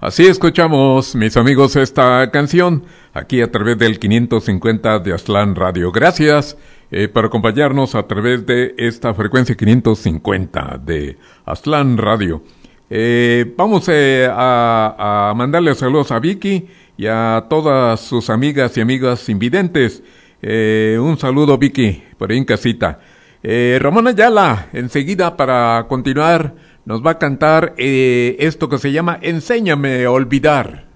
Así escuchamos, mis amigos, esta canción aquí a través del 550 de Aztlán Radio. Gracias por acompañarnos a través de esta frecuencia 550 de Aztlán Radio. Vamos a mandarle saludos a Vicky y a todas sus amigas y amigas invidentes. Un saludo, Vicky, por ahí en casita. Ramón Ayala, enseguida para continuar, nos va a cantar esto que se llama Enséñame a olvidar.